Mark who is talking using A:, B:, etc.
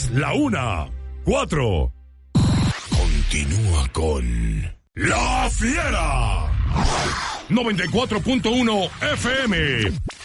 A: Es la 1:04. Continúa con La Fiera. 94.1 FM.